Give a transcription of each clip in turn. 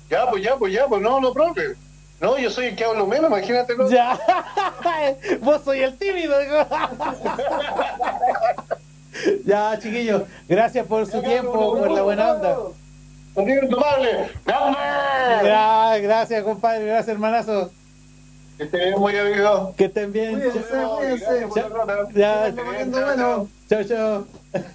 Ya, pues, no, no problem. No, yo soy el que hablo menos, imagínate, ¿no? Ya, vos soy el tímido. Ya, chiquillos, gracias por su tiempo, por la buena onda. Contigo intomable. ¡Grande! Ya, gracias, compadre, gracias, hermanazo. Que esté bien, muy amigo. Que estén bien. Cuídense, Chao. cuídense. Ya, Sigan poniendo bueno. chao, chao.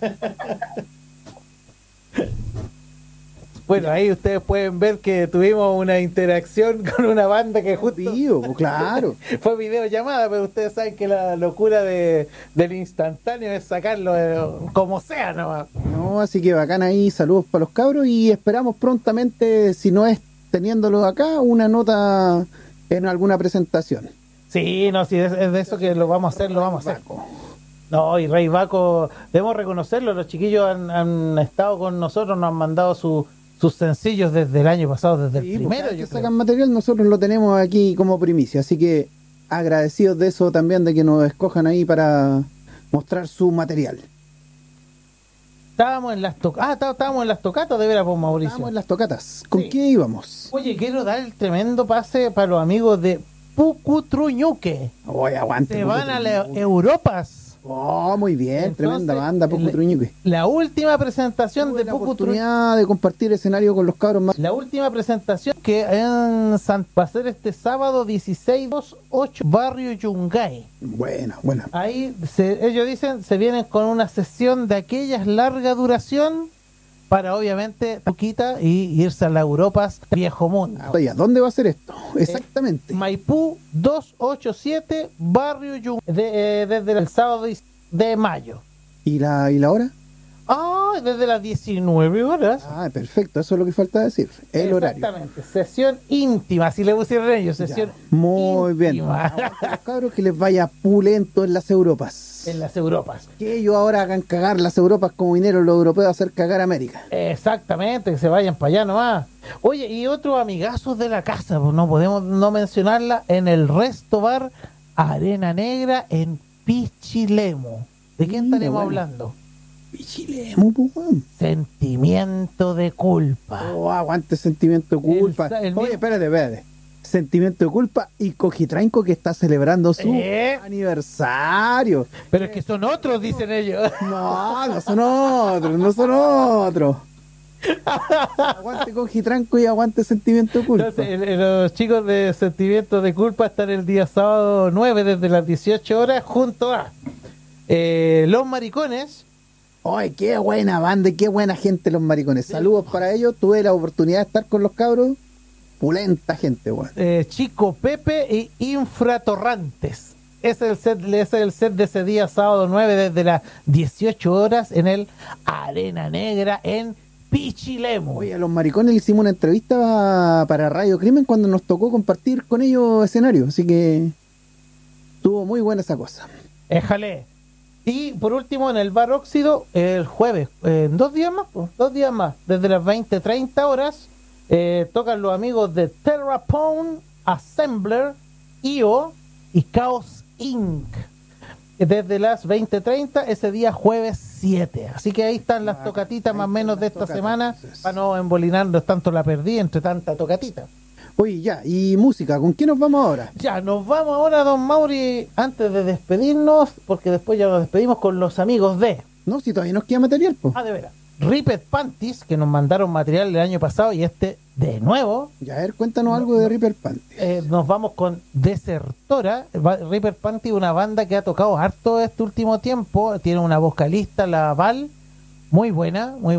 Bueno, ahí ustedes pueden ver que tuvimos una interacción con una banda que justo Vivo, pues, claro. fue videollamada, pero ustedes saben que la locura del instantáneo es sacarlo como sea nomás. No, así que bacán ahí, saludos para los cabros y esperamos prontamente, si no es teniéndolo acá, una nota en alguna presentación. Sí, no, sí, es de eso que lo vamos a hacer, lo vamos a hacer. No, y Rey Baco, debemos reconocerlo, los chiquillos han estado con nosotros, nos han mandado sus sencillos desde el año pasado, desde Sí, el primero. porque Yo sacan creo. material, nosotros lo tenemos aquí como primicia, así que agradecidos de eso también, de que nos escojan ahí para mostrar su material. Estábamos en las estábamos en las tocatas de veras, por Mauricio. Estamos en las tocatas. ¿Con Sí. qué íbamos? Oye, quiero dar el tremendo pase para los amigos de Pucutruñuque. Oye, aguante. Se van a las Europas. Oh, muy bien, Entonces, tremenda banda, Pucu Truñuque. La última presentación Tuve de la Pucutruñuque. oportunidad de compartir escenario con los cabros más. La última presentación que en va a ser este sábado 16/8, Barrio Yungay. Buena. Ahí ellos dicen se vienen con una sesión de aquellas larga duración para obviamente poquita y irse a las Europas viejo mundo. Oye, ¿dónde va a ser esto? Exactamente. Maipú 287 Barrio Yungay desde el sábado de mayo. ¿Y la hora? Desde las 19 horas. Ah, perfecto, eso es lo que falta decir. El horario. Exactamente, sesión íntima, si le pusieron ellos, sesión Ya, muy bien. íntima. Aguante los cabros, que les vaya pulento en las Europas. En las Europas. Que ellos ahora hagan cagar las Europas como vinieron los europeos a hacer cagar a América. Exactamente, que se vayan para allá nomás. Oye, y otros amigazos de la casa, pues no podemos no mencionarla, en el Resto Bar Arena Negra en Pichilemu. ¿De quién Mira, estaremos bueno. hablando? Pichilemu, pues, weón. Sentimiento de culpa. Oh, aguante sentimiento de culpa. El Oye, mismo- espérate. Sentimiento de culpa y Cojitrainco, que está celebrando su aniversario. Pero es que son otros, dicen ellos. No son otros. Aguante Cojitranco y aguante sentimiento de culpa. Entonces, los chicos de Sentimiento de Culpa están el día sábado 9 desde las 18 horas junto a Los Maricones. Ay, qué buena banda y qué buena gente los maricones. Saludos para ellos. Tuve la oportunidad de estar con los cabros. Pulenta gente, weón. Chico Pepe y Infratorrantes. Ese es el set de ese día sábado 9 desde las 18 horas en el Arena Negra en Pichilemu. Oye, a los maricones le hicimos una entrevista para Radio Crimen cuando nos tocó compartir con ellos escenario. Así que estuvo muy buena esa cosa. Éjale. Y por último en el Bar Óxido el jueves, en 2 días más, pues, 2 días más, desde las 20:30 horas, tocan los amigos de Terrapone, Assembler, IO y Chaos Inc. Desde las 20:30 ese día jueves 7. Así que ahí están las tocatitas más o menos de esta semana, para no embolinarnos tanto la perdí entre tanta tocatita. Oye, ya, y música, ¿con quién nos vamos ahora? Ya, nos vamos ahora, don Mauri, antes de despedirnos, porque después ya nos despedimos con los amigos de... No, si todavía nos queda material, pues. de veras. Ripped Panties, que nos mandaron material el año pasado y de nuevo. Ya, a ver, cuéntanos algo de Ripper Panty. Nos vamos con Desertora. Ripped Panties, una banda que ha tocado harto este último tiempo. Tiene una vocalista, la Val, muy buena, muy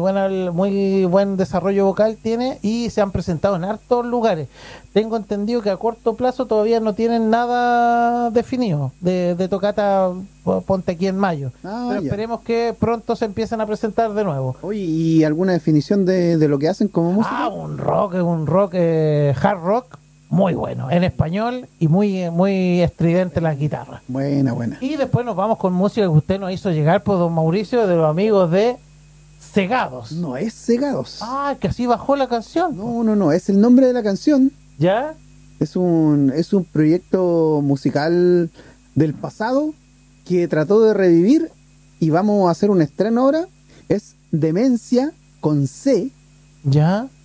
buen desarrollo vocal tiene y se han presentado en hartos lugares. Tengo entendido que a corto plazo todavía no tienen nada definido de tocata, ponte aquí en mayo. Pero Ya. esperemos que pronto se empiecen a presentar de nuevo. Oye, ¿y alguna definición de lo que hacen como música? Un rock, hard rock, muy bueno, en español y muy estridente las guitarras. Buena. Y después nos vamos con música que usted nos hizo llegar, por don Mauricio, de los amigos de Cegados. No es Cegados. Que así bajó la canción. No, es el nombre de la canción. ¿Ya? Es un proyecto musical del pasado que trató de revivir y vamos a hacer un estreno ahora. Es Demencia con C. ¿Ya?